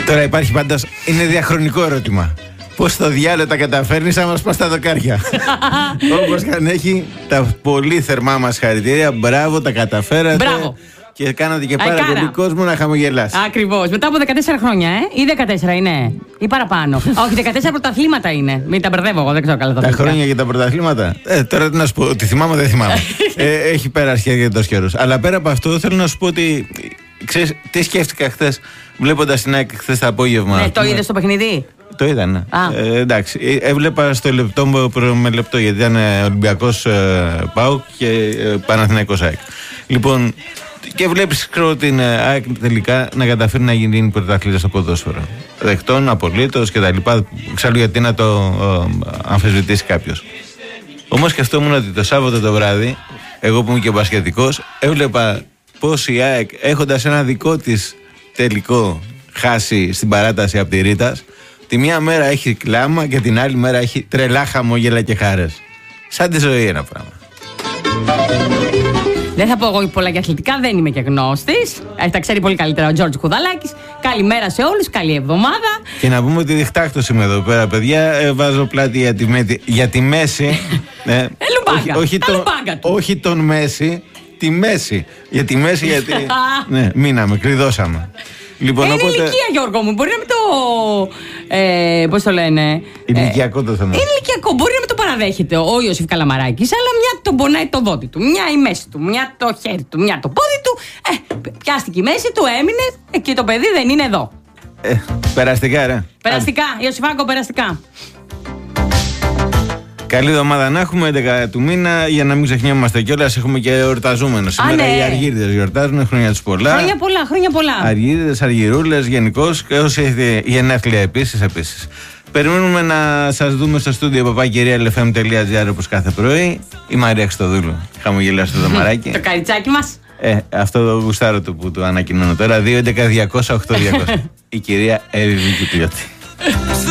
Τώρα υπάρχει πάντως, είναι διαχρονικό ερώτημα. Πώς στο διάλογο τα καταφέρνεις άμα σπάς τα δοκάρια? Όπως καν έχει, τα πολύ θερμά μας χαρητήρια. Μπράβο, τα καταφέρατε. Μπράβο. Και κάνατε και πάρα πολύ κόσμο να χαμογελάσει. Ακριβώς. Μετά από 14 χρόνια, ή 14 είναι, ή παραπάνω. Όχι, 14 πρωταθλήματα είναι. Μην τα μπερδεύω, εγώ δεν ξέρω καλά τα χρόνια για τα πρωταθλήματα. Τώρα τι να σου πω, ότι θυμάμαι δεν θυμάμαι. Έχει πέρασει αρκετός καιρός. Αλλά πέρα από αυτό, θέλω να σου πω ότι. Ξέρεις, τι σκέφτηκα χθες, βλέποντας την ΑΕΚ χθες το απόγευμα. Ναι, το είδες στο παιχνίδι? Το είδα, ναι. Εντάξει. Έβλεπα στο λεπτό με λεπτό, γιατί ήταν Ολυμπιακός ΠΑΟΚ και Παναθηναϊκός ΑΕΚ. Λοιπόν, και βλέπεις την ΑΕΚ τελικά να καταφέρει να γίνει πρωταθλήτρια στο ποδόσφαιρο. Δεκτών, απολύτως κτλ. Εξάλλου, γιατί να το αμφισβητήσει κάποιος. Όμως σκεφτόμουν ότι το Σάββατο το βράδυ, εγώ που είμαι και μπασκετικός, έβλεπα πως η ΑΕΚ, έχοντας ένα δικό της τελικό χάσει στην παράταση από τη Ρήτας, τη μία μέρα έχει κλάμα και την άλλη μέρα έχει τρελά χαμόγελα και χάρες. Σαν τη ζωή ένα πράγμα. Δεν θα πω εγώ πολλά για αθλητικά, δεν είμαι και γνώστης. Τα ξέρει πολύ καλύτερα ο Τζόρτζ Κουδαλάκης. Καλημέρα σε όλους, καλή εβδομάδα. Και να πούμε ότι διχτάκτος είμαι εδώ πέρα, παιδιά. Βάζω πλάτη για τη μέση. Όχι τον Μέση, τη μέση. Για τη μέση, γιατί. Ναι, μείναμε, κλειδώσαμε. Λοιπόν, είναι ηλικία, Γιώργο μου. Μπορεί να μην το. Πώς το λένε. Ηλικιακό το θέμα. Είναι ηλικιακό. Μπορεί να μην το παραδέχεται ο Ιωσήφ Καλαμαράκης, αλλά μια τον πονάει το δόντι του, μια η μέση του, μια το χέρι του, μια το πόδι του. Πιάστηκε η μέση του, έμεινε και το παιδί δεν είναι εδώ. Περαστικά, ρε. Περαστικά, Ιωσήφάκο, περαστικά. Καλή εβδομάδα να έχουμε, 11 του μήνα, για να μην ξεχνιόμαστε κιόλας. Έχουμε και εορταζόμενο. Σήμερα οι Αργύριδες γιορτάζουν, χρόνια τους πολλά. Χρόνια πολλά. Αργύριδες, αργυρούλες γενικώς, και όσοι έχετε γενέθλια επίσης. Περιμένουμε να σας δούμε στο στούντιο papakirialfm.gr όπως κάθε πρωί. Η Μαρία Χριστοδούλου. Χαμογελά στο δωμαράκι. Το καριτσάκι μας. Αυτό το γουστάρω του που το ανακοινώνω τώρα. 2-11-200-8-200. Η κυρία Εύη Κουτιώτη.